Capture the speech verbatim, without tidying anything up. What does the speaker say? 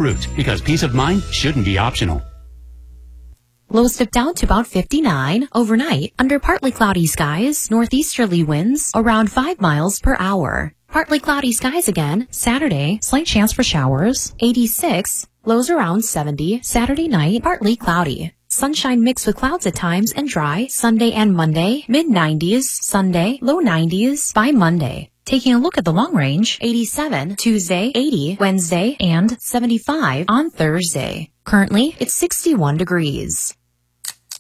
Root, because peace of mind shouldn't be optional. Lows dip down to about fifty-nine. Overnight, under partly cloudy skies, northeasterly winds around five miles per hour. Partly cloudy skies again. Saturday, slight chance for showers. eighty-six. Lows around seventy. Saturday night, partly cloudy. Sunshine mixed with clouds at times and dry. Sunday and Monday, mid nineties. Sunday, low nineties by Monday. Taking a look at the long range, eighty-seven Tuesday, eighty Wednesday, and seventy-five on Thursday. Currently, it's sixty-one degrees.